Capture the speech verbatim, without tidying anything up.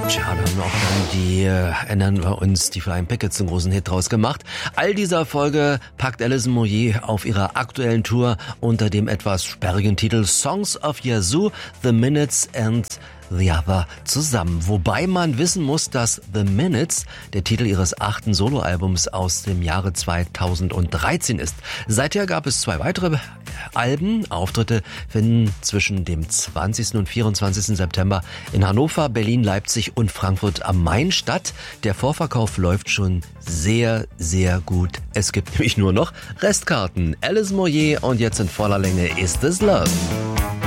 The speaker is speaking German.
Tja, dann auch dann die, äh, erinnern wir uns, die Flying Pickets einen großen Hit draus gemacht. All dieser Folge packt Alison Moyet auf ihrer aktuellen Tour unter dem etwas sperrigen Titel Songs of Yazoo, The Minutes and The Other zusammen. Wobei man wissen muss, dass The Minutes der Titel ihres achten Soloalbums aus dem Jahre zweitausenddreizehn ist. Seither gab es zwei weitere Alben. Auftritte finden zwischen dem zwanzigsten und vierundzwanzigsten September in Hannover, Berlin, Leipzig und Frankfurt am Main statt. Der Vorverkauf läuft schon sehr, sehr gut. Es gibt nämlich nur noch Restkarten. Alison Moyet und jetzt in voller Länge Is This Love?